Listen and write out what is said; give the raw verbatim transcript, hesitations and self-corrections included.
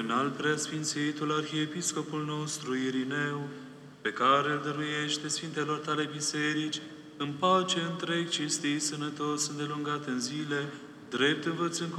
În al preasfințitul arhiepiscopul nostru Irineu, pe care îl dăruiește Sfintelor tale biserici, în pace întreg, cistit, sănătos, îndelungat în zile, drept învățând cu